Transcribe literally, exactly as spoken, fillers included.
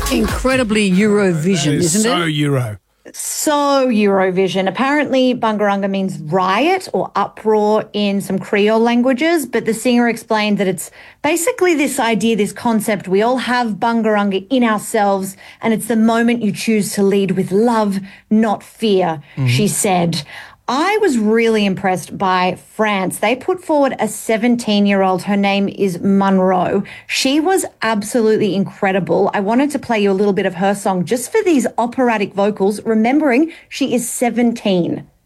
Incredibly Eurovision, That is isn't so it? Euro. So Eurovision. Apparently, Bungarunga means riot or uproar in some Creole languages, but the singer explained that it's basically this idea, this concept. We all have Bungarunga in ourselves, and it's the moment you choose to lead with love, not fear, mm-hmm. she said. I was really impressed by France. They put forward a seventeen-year-old. Her name is Monroe. She was absolutely incredible. I wanted to play you a little bit of her song just for these operatic vocals, remembering she is seventeen.